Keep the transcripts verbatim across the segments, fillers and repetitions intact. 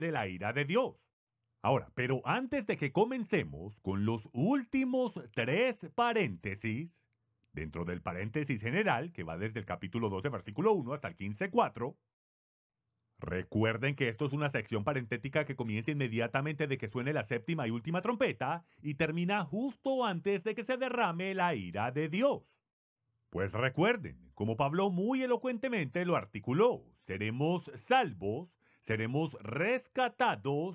de la ira de Dios. Ahora, pero antes de que comencemos con los últimos tres paréntesis, dentro del paréntesis general, que va desde el capítulo doce, versículo uno hasta el quince, cuatro, recuerden que esto es una sección parentética que comienza inmediatamente de que suene la séptima y última trompeta y termina justo antes de que se derrame la ira de Dios. Pues recuerden, como Pablo muy elocuentemente lo articuló, seremos salvos, seremos rescatados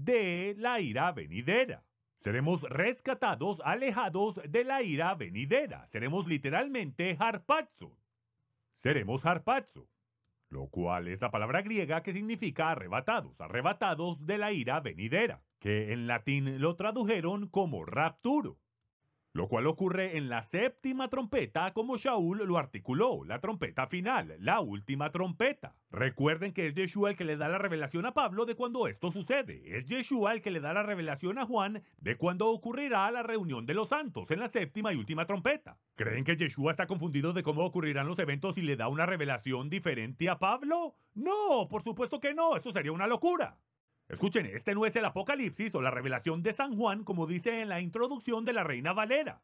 de la ira venidera. Seremos rescatados, alejados de la ira venidera. Seremos literalmente harpazo. Seremos harpazo, lo cual es la palabra griega que significa arrebatados, arrebatados de la ira venidera, que en latín lo tradujeron como rapturo. Lo cual ocurre en la séptima trompeta como Shaul lo articuló, la trompeta final, la última trompeta. Recuerden que es Yeshua el que le da la revelación a Pablo de cuando esto sucede. Es Yeshua el que le da la revelación a Juan de cuando ocurrirá la reunión de los santos en la séptima y última trompeta. ¿Creen que Yeshua está confundido de cómo ocurrirán los eventos y le da una revelación diferente a Pablo? No, por supuesto que no, eso sería una locura. Escuchen, este no es el Apocalipsis o la revelación de San Juan como dice en la introducción de la Reina Valera.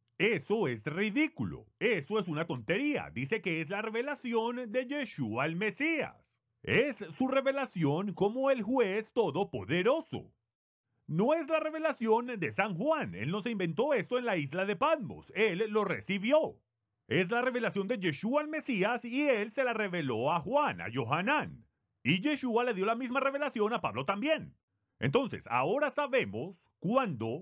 Eso es ridículo, eso es una tontería. Dice que es la revelación de Yeshua el Mesías. Es su revelación como el juez todopoderoso. No es la revelación de San Juan, él no se inventó esto en la isla de Patmos, él lo recibió. Es la revelación de Yeshua el Mesías y él se la reveló a Juan, a Yohanan. Y Yeshua le dio la misma revelación a Pablo también. Entonces, ahora sabemos cuándo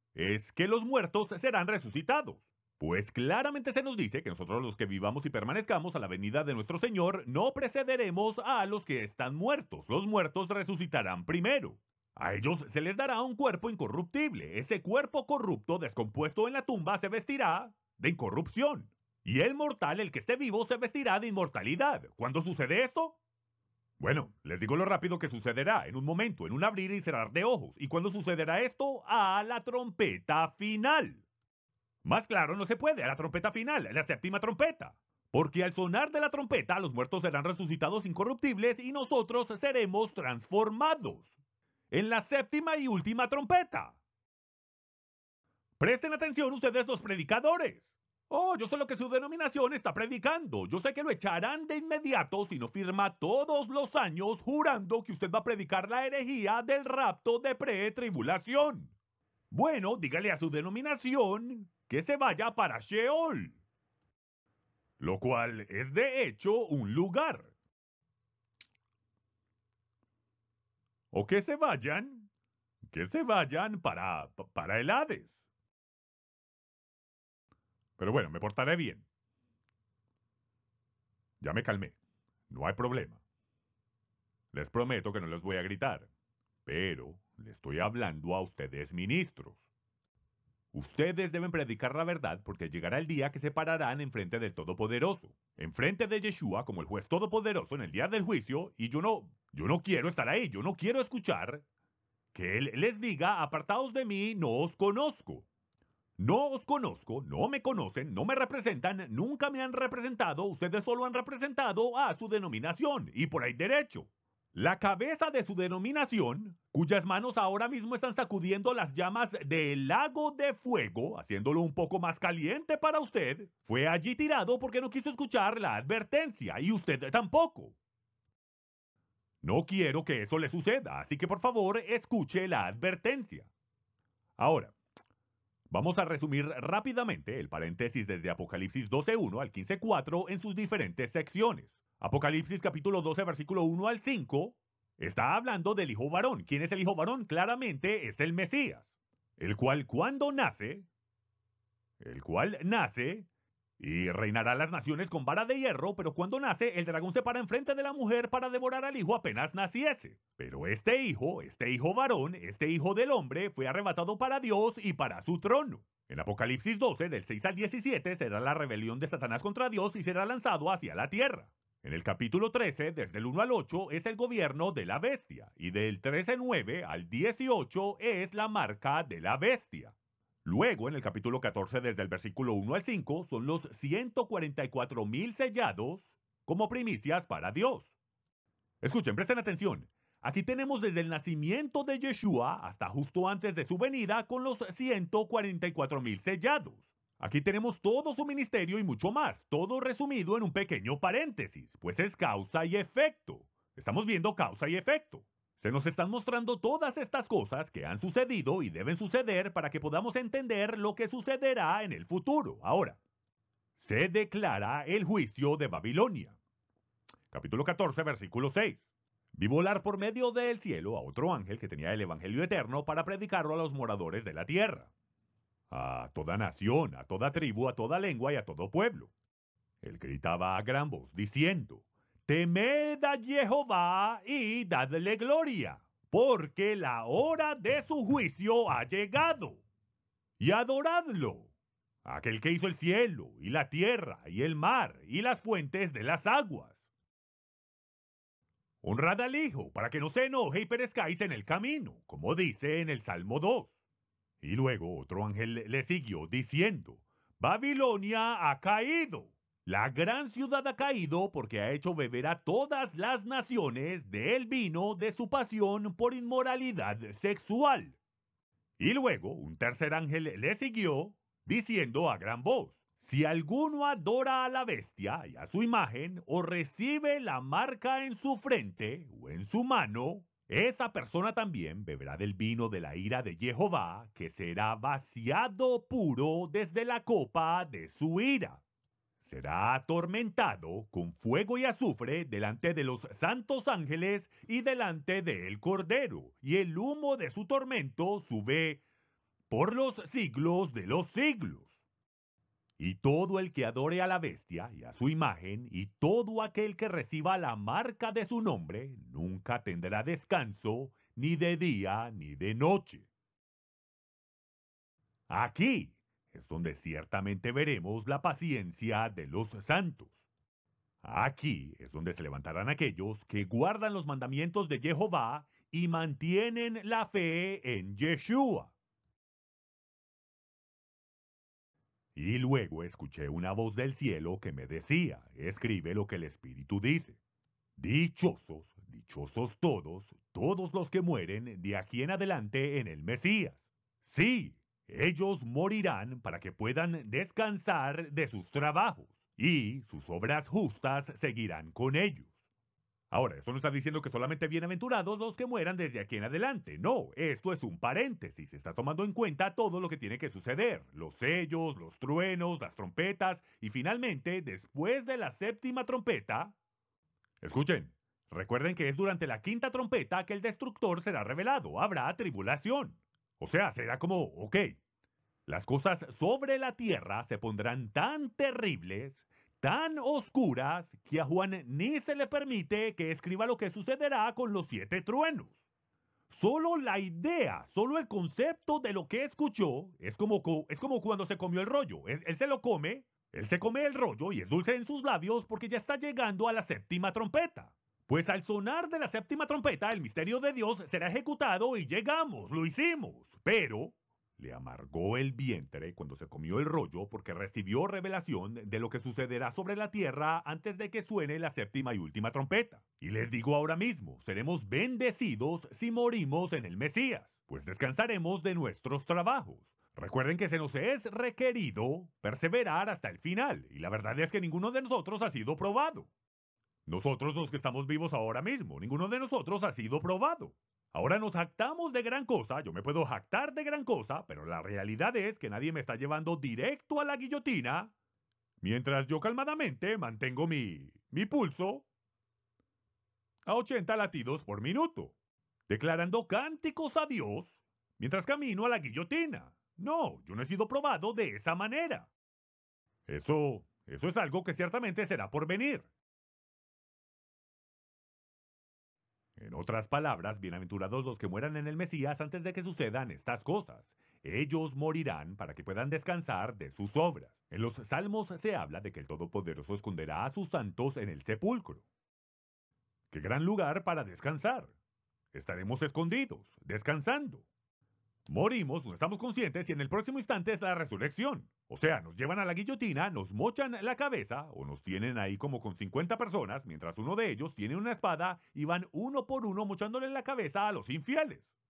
es que los muertos serán resucitados. Pues claramente se nos dice que nosotros los que vivamos y permanezcamos a la venida de nuestro Señor no precederemos a los que están muertos. Los muertos resucitarán primero. A ellos se les dará un cuerpo incorruptible. Ese cuerpo corrupto descompuesto en la tumba se vestirá de incorrupción. Y el mortal, el que esté vivo, se vestirá de inmortalidad. ¿Cuándo sucede esto? Bueno, les digo lo rápido que sucederá, en un momento, en un abrir y cerrar de ojos. ¿Y cuándo sucederá esto? A la trompeta final. Más claro no se puede, a la trompeta final, la séptima trompeta. Porque al sonar de la trompeta, los muertos serán resucitados incorruptibles y nosotros seremos transformados. En la séptima y última trompeta. Presten atención ustedes los predicadores. Oh, yo sé lo que su denominación está predicando. Yo sé que lo echarán de inmediato si no firma todos los años jurando que usted va a predicar la herejía del rapto de pretribulación. Bueno, dígale a su denominación que se vaya para Sheol. Lo cual es de hecho un lugar. O que se vayan, que se vayan para, para el Hades. Pero bueno, me portaré bien. Ya me calmé. No hay problema. Les prometo que no les voy a gritar. Pero le estoy hablando a ustedes ministros. Ustedes deben predicar la verdad porque llegará el día que se pararán enfrente del Todopoderoso. Enfrente de Yeshua como el juez todopoderoso en el día del juicio. Y yo no, yo no quiero estar ahí. Yo no quiero escuchar que Él les diga, apartaos de mí, no os conozco. No os conozco, no me conocen, no me representan, nunca me han representado, ustedes solo han representado a su denominación, y por ahí derecho. La cabeza de su denominación, cuyas manos ahora mismo están sacudiendo las llamas del lago de fuego, haciéndolo un poco más caliente para usted, fue allí tirado porque no quiso escuchar la advertencia, y usted tampoco. No quiero que eso le suceda, así que por favor escuche la advertencia. Ahora, vamos a resumir rápidamente el paréntesis desde Apocalipsis doce uno al quince cuatro en sus diferentes secciones. Apocalipsis capítulo doce versículo uno al cinco está hablando del hijo varón. ¿Quién es el hijo varón? Claramente es el Mesías, el cual cuando nace, el cual nace y reinará las naciones con vara de hierro, pero cuando nace el dragón se para enfrente de la mujer para devorar al hijo apenas naciese. Pero este hijo, este hijo varón, este hijo del hombre fue arrebatado para Dios y para su trono. En Apocalipsis doce, del seis al diecisiete, será la rebelión de Satanás contra Dios y será lanzado hacia la tierra. En el capítulo trece, desde el uno al ocho, es el gobierno de la bestia, y del trece nueve al dieciocho es la marca de la bestia. Luego, en el capítulo catorce, desde el versículo uno al cinco, son los ciento cuarenta y cuatro mil sellados como primicias para Dios. Escuchen, presten atención. Aquí tenemos desde el nacimiento de Yeshua hasta justo antes de su venida con los ciento cuarenta y cuatro mil sellados. Aquí tenemos todo su ministerio y mucho más, todo resumido en un pequeño paréntesis, pues es causa y efecto. Estamos viendo causa y efecto. Se nos están mostrando todas estas cosas que han sucedido y deben suceder para que podamos entender lo que sucederá en el futuro. Ahora, se declara el juicio de Babilonia. Capítulo catorce, versículo seis. Vi volar por medio del cielo a otro ángel que tenía el evangelio eterno para predicarlo a los moradores de la tierra, a toda nación, a toda tribu, a toda lengua y a todo pueblo. Él gritaba a gran voz diciendo: temed a Jehová y dadle gloria, porque la hora de su juicio ha llegado. Y adoradlo, aquel que hizo el cielo y la tierra y el mar y las fuentes de las aguas. Honrad al Hijo, para que no se enoje y perezcáis en el camino, como dice en el Salmo dos. Y luego otro ángel le siguió diciendo: Babilonia ha caído. La gran ciudad ha caído porque ha hecho beber a todas las naciones del vino de su pasión por inmoralidad sexual. Y luego un tercer ángel le siguió diciendo a gran voz: si alguno adora a la bestia y a su imagen, o recibe la marca en su frente o en su mano, esa persona también beberá del vino de la ira de Jehová, que será vaciado puro desde la copa de su ira. Será atormentado con fuego y azufre delante de los santos ángeles y delante del Cordero, y el humo de su tormento sube por los siglos de los siglos. Y todo el que adore a la bestia y a su imagen, y todo aquel que reciba la marca de su nombre, nunca tendrá descanso, ni de día ni de noche. Aquí es donde ciertamente veremos la paciencia de los santos. Aquí es donde se levantarán aquellos que guardan los mandamientos de Jehová y mantienen la fe en Yeshua. Y luego escuché una voz del cielo que me decía: escribe lo que el Espíritu dice. Dichosos, dichosos todos, todos los que mueren de aquí en adelante en el Mesías. Sí, ellos morirán para que puedan descansar de sus trabajos, y sus obras justas seguirán con ellos. Ahora, esto no está diciendo que solamente bienaventurados los que mueran desde aquí en adelante. No, esto es un paréntesis. Está tomando en cuenta todo lo que tiene que suceder. Los sellos, los truenos, las trompetas. Y finalmente, después de la séptima trompeta... Escuchen, recuerden que es durante la quinta trompeta que el destructor será revelado. Habrá tribulación. O sea, será como, ok, las cosas sobre la tierra se pondrán tan terribles, tan oscuras, que a Juan ni se le permite que escriba lo que sucederá con los siete truenos. Solo la idea, solo el concepto de lo que escuchó es como, es como cuando se comió el rollo. Él, él se lo come, él se come el rollo y es dulce en sus labios porque ya está llegando a la séptima trompeta. Pues al sonar de la séptima trompeta, el misterio de Dios será ejecutado y llegamos, lo hicimos. Pero le amargó el vientre cuando se comió el rollo porque recibió revelación de lo que sucederá sobre la tierra antes de que suene la séptima y última trompeta. Y les digo ahora mismo, seremos bendecidos si morimos en el Mesías, pues descansaremos de nuestros trabajos. Recuerden que se nos es requerido perseverar hasta el final, y la verdad es que ninguno de nosotros ha sido probado. Nosotros los que estamos vivos ahora mismo, ninguno de nosotros ha sido probado. Ahora nos jactamos de gran cosa, yo me puedo jactar de gran cosa, pero la realidad es que nadie me está llevando directo a la guillotina, mientras yo calmadamente mantengo mi, mi pulso a ochenta latidos por minuto, declarando cánticos a Dios mientras camino a la guillotina. No, yo no he sido probado de esa manera. Eso, eso es algo que ciertamente será por venir. En otras palabras, bienaventurados los que mueran en el Mesías antes de que sucedan estas cosas. Ellos morirán para que puedan descansar de sus obras. En los Salmos se habla de que el Todopoderoso esconderá a sus santos en el sepulcro. ¡Qué gran lugar para descansar! Estaremos escondidos, descansando. Morimos, no estamos conscientes y en el próximo instante es la resurrección. O sea, nos llevan a la guillotina, nos mochan la cabeza o nos tienen ahí como con cincuenta personas, mientras uno de ellos tiene una espada y van uno por uno mochándole la cabeza a los infieles.